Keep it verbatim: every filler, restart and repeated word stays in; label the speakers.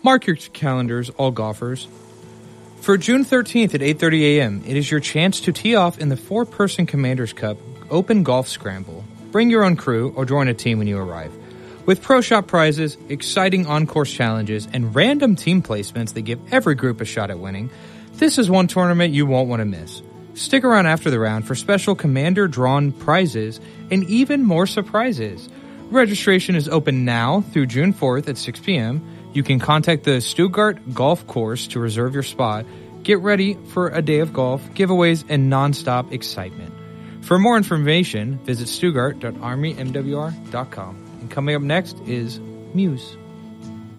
Speaker 1: Mark your calendars, all golfers. For June thirteenth at eight thirty a.m., it is your chance to tee off in the four-person Commanders Cup Open Golf Scramble. Bring your own crew or join a team when you arrive. With Pro Shop prizes, exciting on-course challenges, and random team placements that give every group a shot at winning, this is one tournament you won't want to miss. Stick around after the round for special Commander-drawn prizes and even more surprises. Registration is open now through June fourth at six p.m., You can contact the Stuttgart Golf Course to reserve your spot. Get ready for a day of golf, giveaways, and nonstop excitement. For more information, visit stuttgart dot army m w r dot com. And coming up next is Muse.